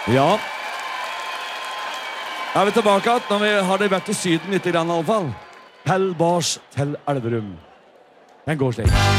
Ja. Er vi tilbake at når vi har det vært i syden litt grann i alle fall. Pell Bars til Elverum. Den går slik.